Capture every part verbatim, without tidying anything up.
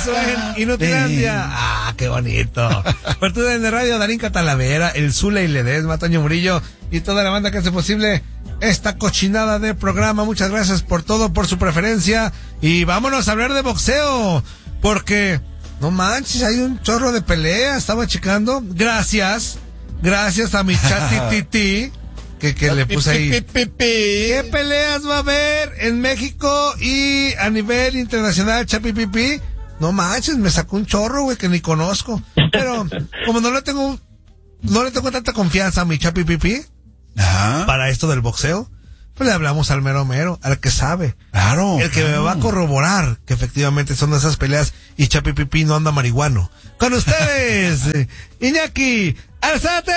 eso en Inutilandia. Ah, qué bonito. Apertura en la radio, Darín Catalavera, el Zula y Ledesma, Toño Murillo y toda la banda que hace posible esta cochinada de programa. Muchas gracias por todo, por su preferencia. Y vámonos a hablar de boxeo, porque no manches, hay un chorro de peleas. Estaba checando. Gracias, gracias a mi chat Titi, que, que le puse ahí. ¿Qué peleas va a haber en México y a nivel internacional, Chapipipi? No manches, me sacó un chorro, güey, que ni conozco. Pero como no le tengo, no le tengo tanta confianza a mi Chapipipi para esto del boxeo, pues le hablamos al mero mero, al que sabe. Claro. El que claro. me va a corroborar que efectivamente son esas peleas y Chapipipi no anda marihuano. Con ustedes, Iñaki Arzate.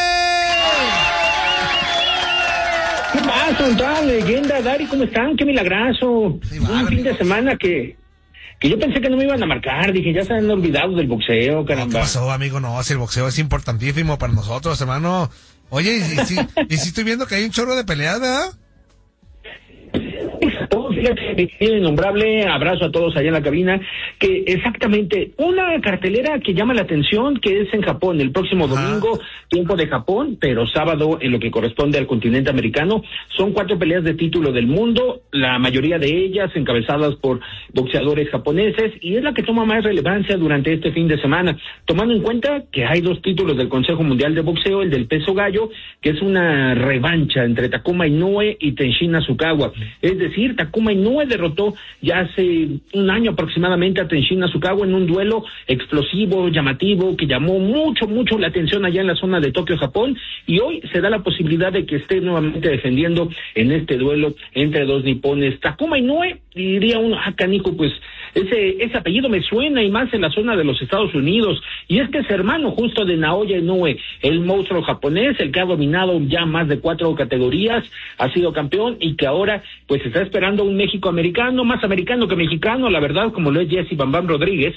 ¿Qué pasa, tal leyenda, Dari? ¿Cómo están? Qué milagrazo. Sí, un fin de semana que que yo pensé que no me iban a marcar. Dije, ya se han olvidado del boxeo, caramba. No, ¿qué pasó, amigo? No, si el boxeo es importantísimo para nosotros, hermano. Oye, y, y, sí, y sí estoy viendo que hay un chorro de peleas, ¿verdad? Fíjate, innombrable, abrazo a todos allá en la cabina, que exactamente una cartelera que llama la atención, que es en Japón, el próximo domingo, tiempo de Japón, pero sábado en lo que corresponde al continente americano. Son cuatro peleas de título del mundo, la mayoría de ellas encabezadas por boxeadores japoneses, y es la que toma más relevancia durante este fin de semana, tomando en cuenta que hay dos títulos del Consejo Mundial de Boxeo, el del peso gallo, que es una revancha entre Takuma Inoue y Tenshin Nasukawa. Es decir, Takuma Inoue derrotó ya hace un año aproximadamente a Tenshin Nasukawa en un duelo explosivo, llamativo, que llamó mucho, mucho la atención allá en la zona de Tokio, Japón, y hoy se da la posibilidad de que esté nuevamente defendiendo en este duelo entre dos nipones. Takuma Inoue, diría uno, ah, canico, pues ese, ese apellido me suena, y más en la zona de los Estados Unidos, y es que es hermano justo de Naoya Inoue, el monstruo japonés, el que ha dominado ya más de cuatro categorías, ha sido campeón, y que ahora pues está esperando un México americano, más americano que mexicano, la verdad, como lo es Jesse Bam Bam Rodríguez,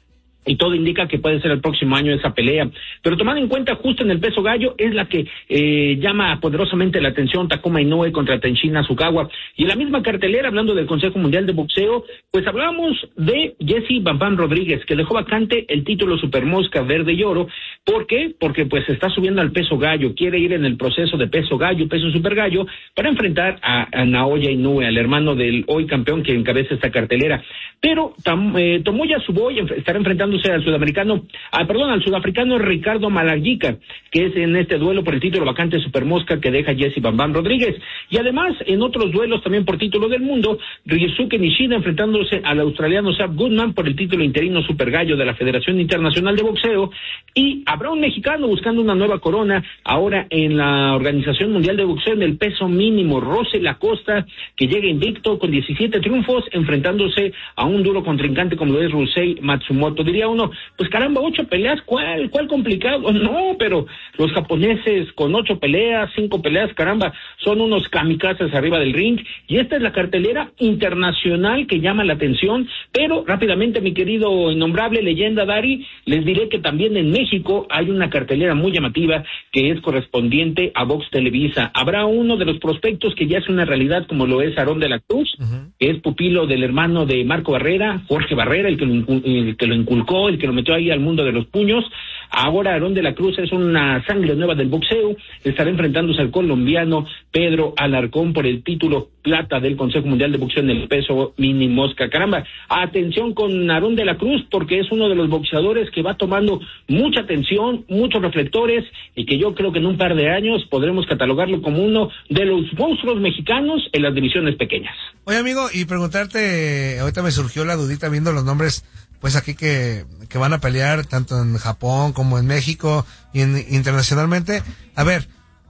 y todo indica que puede ser el próximo año esa pelea. Pero tomando en cuenta justo en el peso gallo, es la que eh, llama poderosamente la atención, Takuma Inoue contra Tenshin Nasukawa. Y en la misma cartelera, hablando del Consejo Mundial de Boxeo, pues hablamos de Jesse Bam Bam Rodríguez, que dejó vacante el título Supermosca Verde y Oro. ¿Por qué? Porque pues está subiendo al peso gallo, quiere ir en el proceso de peso gallo, peso super gallo, para enfrentar a, a Naoya Inoue, al hermano del hoy campeón que encabeza esta cartelera. Pero tam, eh, Tomoya Suboy estará enfrentando al sudamericano, ah, perdón, al sudafricano Ricardo Malagica, que es en este duelo por el título vacante Supermosca que deja Jesse Bam Bam Rodríguez. Y además, en otros duelos también por título del mundo, Ryosuke Nishida enfrentándose al australiano Zab Goodman por el título interino Super Gallo de la Federación Internacional de Boxeo, y habrá un mexicano buscando una nueva corona ahora en la Organización Mundial de Boxeo en el peso mínimo, Rosel Acosta, que llega invicto con diecisiete triunfos, enfrentándose a un duro contrincante como lo es Rusei Matsumoto. Diría uno, pues caramba, ocho peleas, ¿cuál, cuál complicado? No, pero los japoneses con ocho peleas, cinco peleas, caramba, son unos kamikazes arriba del ring, y esta es la cartelera internacional que llama la atención. Pero rápidamente, mi querido innombrable leyenda Dari, les diré que también en México hay una cartelera muy llamativa que es correspondiente a Vox Televisa. Habrá uno de los prospectos que ya es una realidad, como lo es Aarón de la Cruz, uh-huh. que es pupilo del hermano de Marco Barrera, Jorge Barrera, el que lo, incu- el que lo inculcó, el que lo metió ahí al mundo de los puños. Ahora Aarón de la Cruz es una sangre nueva del boxeo, estará enfrentándose al colombiano Pedro Alarcón por el título plata del Consejo Mundial de Boxeo en el peso mini mosca. Caramba, atención con Aarón de la Cruz, porque es uno de los boxeadores que va tomando mucha atención, muchos reflectores, y que yo creo que en un par de años podremos catalogarlo como uno de los monstruos mexicanos en las divisiones pequeñas. Oye, amigo, y preguntarte, ahorita me surgió la dudita viendo los nombres, pues aquí que, que van a pelear tanto en Japón como en México y en, internacionalmente. A ver,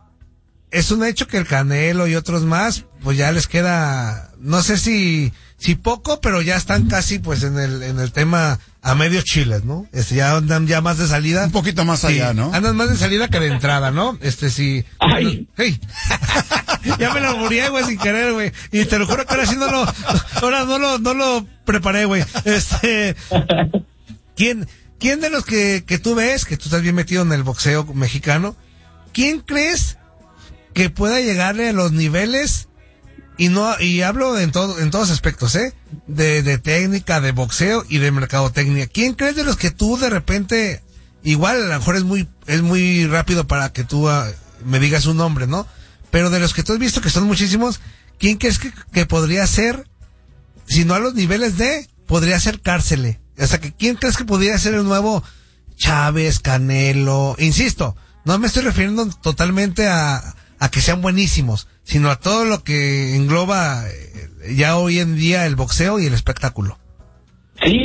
es un hecho que el Canelo y otros más, pues ya les queda, no sé si, si poco, pero ya están casi pues en el, en el tema a medio chiles, ¿no? Este, ya andan ya más de salida. Un poquito más sí, allá, ¿no? Andan más de salida que de entrada, ¿no? Este, sí. Ay. Hey. Ya me lo murié, güey, sin querer, güey. Y te lo juro que ahora sí no lo, ahora no lo, no lo preparé, güey. Este, ¿quién, quién de los que, que tú ves, que tú estás bien metido en el boxeo mexicano, quién crees que pueda llegarle a los niveles, y no, y hablo en todo, en todos aspectos, eh, de, de técnica, de boxeo y de mercadotecnia. ¿Quién crees de los que tú de repente, igual a lo mejor es muy, es muy rápido para que tú uh, me digas un nombre, ¿no? Pero de los que tú has visto, que son muchísimos, ¿quién crees que, que podría ser, si no a los niveles de, podría ser Cárcele? O sea, que ¿quién crees que podría ser el nuevo Chávez, Canelo? Insisto, no me estoy refiriendo totalmente a, a que sean buenísimos, sino a todo lo que engloba eh, ya hoy en día el boxeo y el espectáculo. Sí,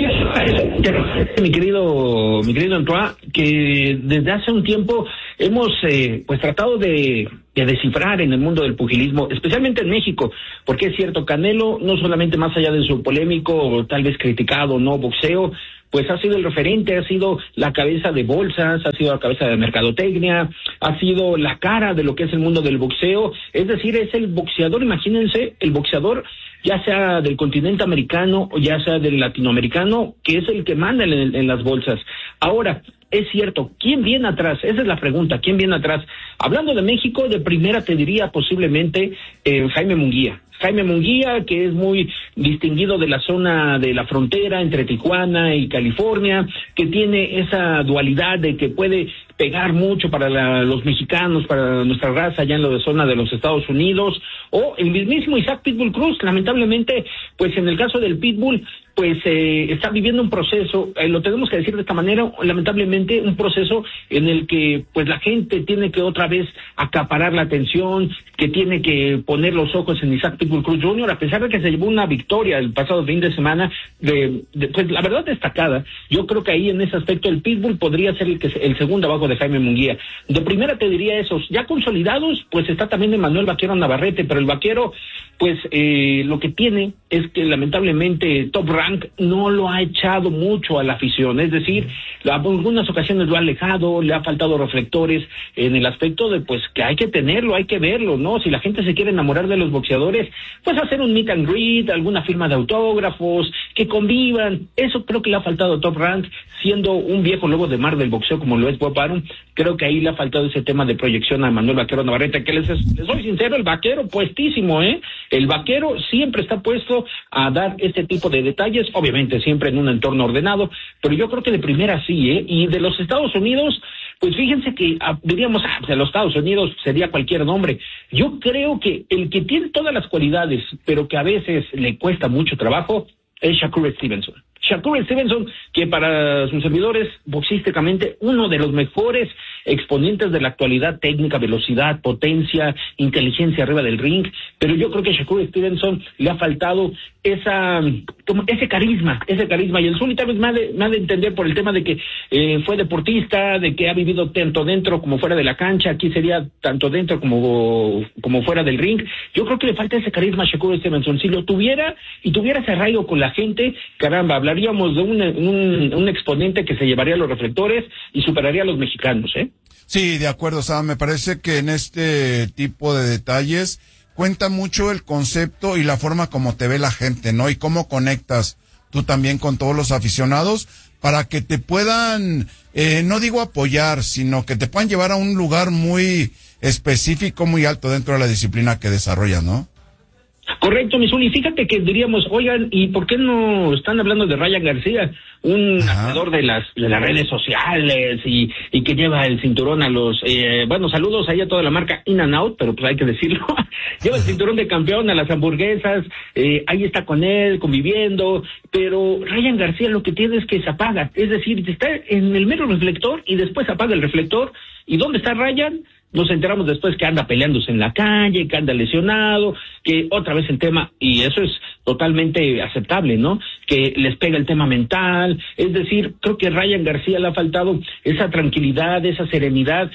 mi querido, mi querido Antoine, que desde hace un tiempo hemos eh, pues tratado de, de descifrar en el mundo del pugilismo, especialmente en México, porque es cierto, Canelo, no solamente más allá de su polémico, tal vez criticado, no boxeo, pues ha sido el referente, ha sido la cabeza de bolsas, ha sido la cabeza de mercadotecnia, ha sido la cara de lo que es el mundo del boxeo, es decir, es el boxeador, imagínense, el boxeador ya sea del continente americano o ya sea del latinoamericano, que es el que manda en, en las bolsas. Ahora, es cierto, ¿quién viene atrás? Esa es la pregunta, ¿quién viene atrás? Hablando de México, de primera te diría posiblemente eh, Jaime Munguía. Jaime Munguía, que es muy distinguido de la zona de la frontera entre Tijuana y California, que tiene esa dualidad de que puede pegar mucho para la, los mexicanos, para nuestra raza allá en la zona de los Estados Unidos, o el mismísimo Isaac Pitbull Cruz, lamentablemente, pues en el caso del Pitbull, pues eh, está viviendo un proceso, eh, lo tenemos que decir de esta manera, lamentablemente un proceso en el que pues la gente tiene que otra vez acaparar la atención, que tiene que poner los ojos en Isaac Pitbull Cruz junior, a pesar de que se llevó una victoria el pasado fin de semana, de, de, pues la verdad destacada. Yo creo que ahí en ese aspecto el Pitbull podría ser el, que, el segundo abajo de Jaime Munguía. De primera te diría esos, ya consolidados, pues está también Emanuel Vaquero Navarrete, pero el Vaquero, pues eh, lo que tiene es que lamentablemente Top Rank no lo ha echado mucho a la afición, es decir, en algunas ocasiones lo ha alejado, le ha faltado reflectores en el aspecto de pues que hay que tenerlo, hay que verlo, ¿no? Si la gente se quiere enamorar de los boxeadores, pues hacer un meet and greet, alguna firma de autógrafos, que convivan, eso creo que le ha faltado a Top Rank, siendo un viejo lobo de mar del boxeo como lo es Bob Arum, creo que ahí le ha faltado ese tema de proyección a Manuel Vaquero Navarrete, que les, les soy sincero, el Vaquero puestísimo, ¿eh? El Vaquero siempre está puesto a dar este tipo de detalles, obviamente siempre en un entorno ordenado, pero yo creo que de primera sí, ¿eh? Y de los Estados Unidos, pues fíjense que ah, diríamos, ah, de los Estados Unidos sería cualquier nombre. Yo creo que el que tiene todas las cualidades, pero que a veces le cuesta mucho trabajo, es Shakur Stevenson. Shakur Stevenson, que para sus servidores, boxísticamente, uno de los mejores exponentes de la actualidad, técnica, velocidad, potencia, inteligencia arriba del ring, pero yo creo que a Shakur Stevenson le ha faltado esa, como ese carisma, ese carisma, y el Zuli tal vez me ha de, me ha de entender por el tema de que eh, fue deportista, de que ha vivido tanto dentro como fuera de la cancha, aquí sería tanto dentro como, como fuera del ring. Yo creo que le falta ese carisma a Shakur Stevenson. Si lo tuviera, y tuviera ese arraigo con la gente, caramba, hablaríamos de un, un, un exponente que se llevaría los reflectores y superaría a los mexicanos, ¿eh? Sí, de acuerdo, Sam, me parece que en este tipo de detalles cuenta mucho el concepto y la forma como te ve la gente, ¿no? Y cómo conectas tú también con todos los aficionados para que te puedan, eh, no digo apoyar, sino que te puedan llevar a un lugar muy específico, muy alto dentro de la disciplina que desarrollas, ¿no? Correcto, Misuli. Fíjate que diríamos, oigan, ¿y por qué no están hablando de Ryan García? Un hacedor de las de las redes sociales y, y que lleva el cinturón a los... Eh, bueno, saludos ahí a toda la marca In and Out, pero pues hay que decirlo. Lleva el cinturón de campeón a las hamburguesas, eh, ahí está con él, conviviendo, pero Ryan García lo que tiene es que se apaga. Es decir, está en el mero reflector y después apaga el reflector. ¿Y dónde está Ryan? Nos enteramos después que anda peleándose en la calle, que anda lesionado, que otra vez el tema, y eso es totalmente aceptable, ¿no? Que les pega el tema mental, es decir, creo que Ryan García le ha faltado esa tranquilidad, esa serenidad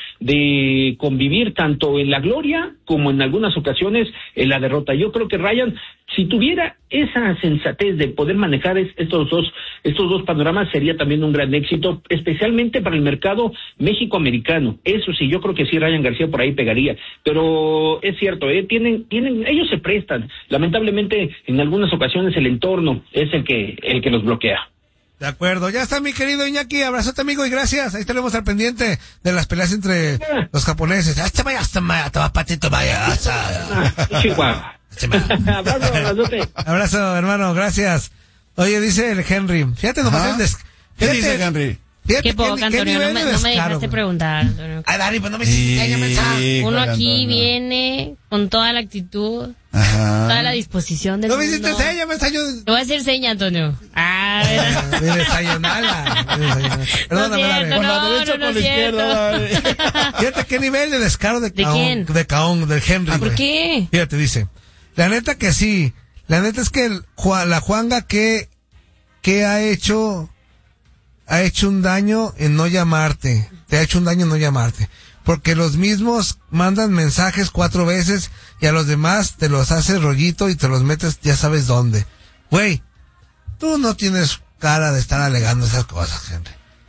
de convivir tanto en la gloria como en algunas ocasiones en la derrota. Yo creo que Ryan, si tuviera esa sensatez de poder manejar es, estos dos estos dos panoramas, sería también un gran éxito, especialmente para el mercado México-americano. Eso sí, yo creo que sí, Ryan García por ahí pegaría, pero es cierto, ¿eh? tienen, tienen, ellos se prestan, lamentablemente en algunas ocasiones el entorno es el que, el que los bloquea. De acuerdo, ya está mi querido Iñaki, abrazote amigo y gracias, ahí estaremos al pendiente de las peleas entre los japoneses. Hasta vaya, hasta vaya, hasta patito vaya, hasta... Chihuahua. Abrazo, abrazote. Abrazo, hermano, gracias. Oye, dice el Henry, fíjate nomás el des... ¿Qué fíjate, dice Henry? Fíjate Qué poco, qué Antonio, no nivel me, de no me descaro, dejaste güey. preguntar, Antonio. Ay, Dani, pues no me hiciste sí, mensaje. Uno aquí Antonio. viene con toda la actitud, Ajá. toda la disposición del No me mundo. hiciste seña, mensaje. Te voy a hacer seña, Antonio. Ah, ¿verdad? De desayunala. de desayunala. Perdóname, No es Dani. cierto, Por la no, derecha no, o no por la es izquierda, cierto. Dani. Fíjate qué nivel de descaro de ¿De Caón. quién? De Caón, del Henry. ¿Por güey. qué? Fíjate, dice. La neta que sí. La neta es que el, Juan- la Juanga que, que ha hecho, ha hecho un daño en no llamarte. Te ha hecho un daño en no llamarte. Porque los mismos mandan mensajes cuatro veces y a los demás te los haces rollito y te los metes ya sabes dónde. Güey, tú no tienes cara de estar alegando esas cosas, Henry.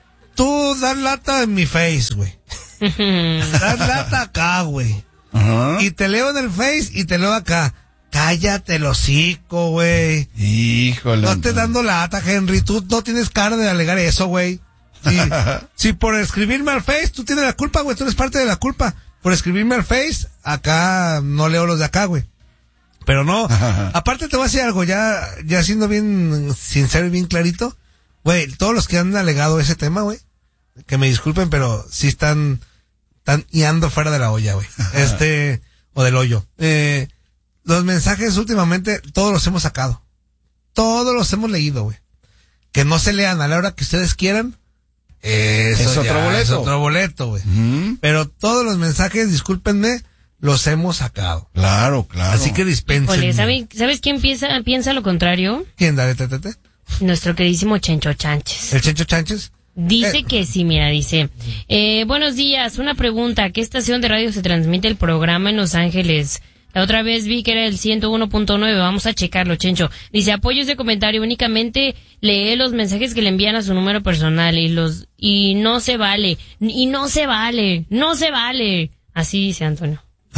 Tú das lata en mi face, güey. Das lata acá, güey. Ajá. Y te leo en el Face y te leo acá. Cállate el hocico, güey. Híjole. No estés dando lata, Henry. Tú no tienes cara de alegar eso, güey. Si, si por escribirme al Face tú tienes la culpa, güey. Tú eres parte de la culpa. Por escribirme al Face, acá no leo los de acá, güey. Pero no. Aparte te voy a decir algo, ya, ya siendo bien sincero y bien clarito. Güey, todos los que han alegado ese tema, güey, que me disculpen, pero sí están, están guiando fuera de la olla, güey. Este, o del hoyo. Eh, los mensajes últimamente, todos los hemos sacado. Todos los hemos leído, güey. Que no se lean a la hora que ustedes quieran. Eso Es otro ya boleto. Es otro boleto, güey. Ujú. Pero todos los mensajes, discúlpenme, los hemos sacado. Claro, claro. Así que dispensen. Ole, ¿sabe- ¿sabes quién piensa, piensa lo contrario? ¿Quién, Dale, te, te, te? Nuestro queridísimo Chencho Chánchez. ¿El Chencho Chánchez? Dice Eh. que sí, mira, dice, eh, buenos días, una pregunta, ¿qué estación de radio se transmite el programa en Los Ángeles? La otra vez vi que era el ciento uno punto nueve, vamos a checarlo, Chencho. Dice, apoyo ese comentario, únicamente lee los mensajes que le envían a su número personal y los, y no se vale, y no se vale, no se vale. Así dice Antonio.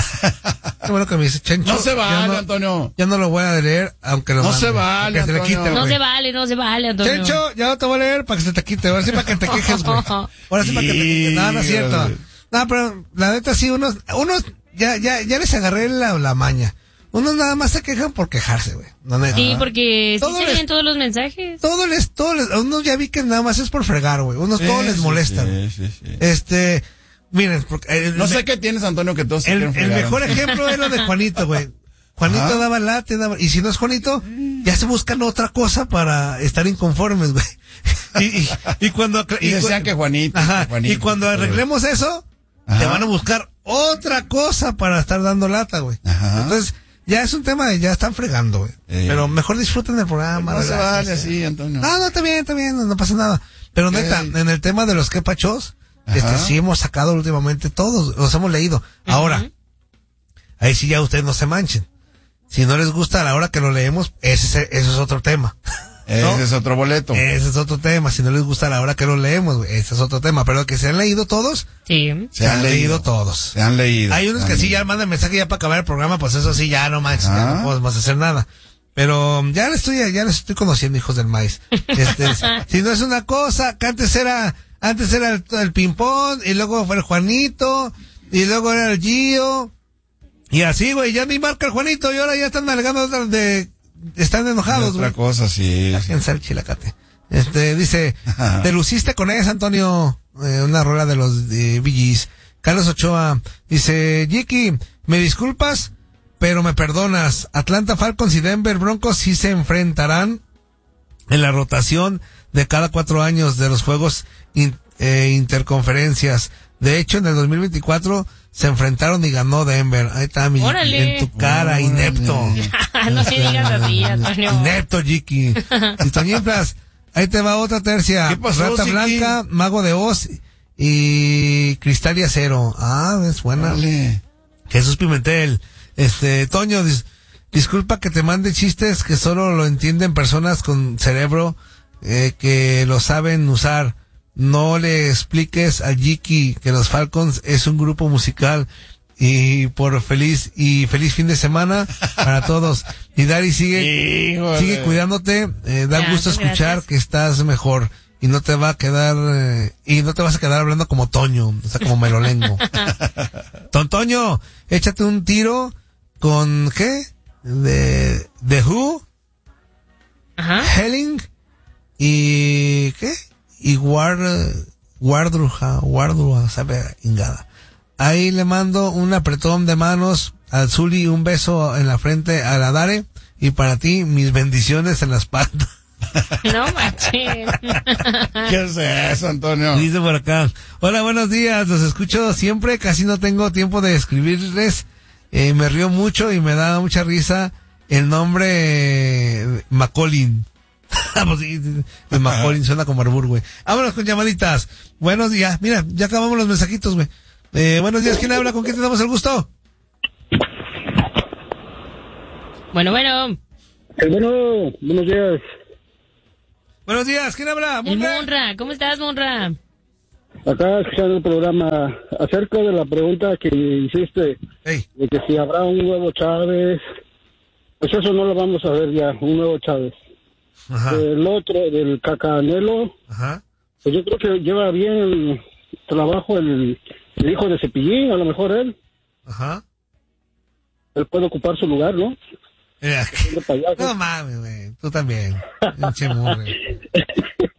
Qué bueno que me dice Chencho. No se Ya vale, no- Antonio. Ya no lo voy a leer, aunque lo No mande, se vale, que se le Antonio. quite, No güey. se vale, no se vale, Antonio. Chencho, ya no te voy a leer para que se te quite. Ahora sí para que te quejes, güey. Ahora sí para que te quite. No, no es cierto. Híjole. No, pero la neta sí, unos, unos, ya, ya, ya les agarré la, la maña. Unos nada más se quejan por quejarse, güey. No, neta. Sí, porque sí Todo se les- leen todos los mensajes. Todo les, todo les, unos ya vi que nada más es por fregar, güey. Unos todo Sí, les sí, molesta. sí, sí, sí. Este, miren, porque, el, No sé qué tienes, Antonio, que todos se el, quieren el fregar. mejor ejemplo es lo de Juanito, güey. Juanito Ajá. daba late, daba, y si no es Juanito, ya se buscan otra cosa para estar inconformes, güey. Y, y, y cuando, Y decían que Juanito, ajá, que Juanito, y cuando que- arreglemos eso, Ajá. te van a buscar otra cosa para estar dando lata, güey. Ajá. Entonces, ya es un tema de ya están fregando, güey. Eh. Pero mejor disfruten del programa. No se relájense. vale así, Antonio. No, no, está bien, está bien, no, no pasa nada. Pero Ok. neta, en el tema de los quepachos, Ajá. este sí hemos sacado últimamente todos, los hemos leído. Ahora, ahí sí ya ustedes no se manchen. Si no les gusta a la hora que lo leemos, ese, es- eso es otro tema. Ese ¿no? es otro boleto. Ese es otro tema. Si no les gusta a la hora que lo leemos, güey, ese es otro tema. Pero que se han leído todos, Sí. se, han leído, todos. Se han leído. Hay unos se que han sí leído. ya mandan mensaje ya para acabar el programa, pues eso sí, ya no manches, ya Ajá. no podemos hacer nada. Pero um, ya les estoy, ya les estoy conociendo, hijos del maíz. Este, si no es una cosa, que antes era, antes era el, el ping-pong, y luego fue el Juanito, y luego era el Gio, y así, güey, ya ni marca el Juanito, y ahora ya están alegando de, de- están enojados, Otra güey. cosa, sí. sí. Sáquense el chilacate. Este, dice, te luciste con esa, Antonio, eh, una rola de los de Bee Gees. Carlos Ochoa, dice, Jiki, ¿me disculpas? Pero me perdonas. Atlanta Falcons y Denver Broncos sí se enfrentarán en la rotación de cada cuatro años de los juegos in- eh, interconferencias. De hecho, en el dos mil veinticuatro se enfrentaron y ganó Denver. Ahí está, mi, Órale. en tu cara, Órale. inepto. No se digas así, Antonio. Inepto, Jiki. Y Toñimplas, ahí te va otra tercia. ¿Qué pasó, Rata Siki? Blanca, Mago de Oz y Cristal y Acero. Ah, es buena. Órale. Jesús Pimentel. Este, Toño, dis- disculpa que te mande chistes que solo lo entienden personas con cerebro eh, que lo saben usar. No le expliques a Jiki que los Falcons es un grupo musical y por feliz y feliz fin de semana para todos. Y Dari sigue Híjole. sigue cuidándote, eh, da Gracias, gusto escuchar gracias. que estás mejor y no te va a quedar eh, y no te vas a quedar hablando como Toño, o sea, como merolengo. Don Toño, échate un tiro con ¿qué? De de Who. Ajá. Helling y ¿qué? Y Guard Guardruja, Guardruja, sabe, ingada. Ahí le mando un apretón de manos al Zuli, un beso en la frente a la Dare, y para ti mis bendiciones en la espalda. No manches. ¿Qué es eso, Antonio? Dice por acá: hola, buenos días, los escucho siempre, casi no tengo tiempo de escribirles, eh, me río mucho y me da mucha risa el nombre eh, Macaulay. Pues sí, de Macaulay suena como arbur, güey. Vámonos con llamaditas. Buenos días, mira, ya acabamos los mensajitos, güey. Eh, buenos días, ¿quién habla? ¿Con quién te damos el gusto? Bueno, bueno. Eh, bueno, buenos días. Buenos días, ¿quién habla? El Munra, ¿cómo estás, Munra? Acá escuchando el programa acerca de la pregunta que hiciste, hey. de que si habrá un nuevo Chávez, pues eso no lo vamos a ver ya, un nuevo Chávez. Ajá. El otro, del Cacanelo, Ajá. pues yo creo que lleva bien el trabajo el, el hijo de Cepillín, a lo mejor él. Ajá. Él puede ocupar su lugar, ¿no? Eh, no mames, güey, tú también. Pinche mugre.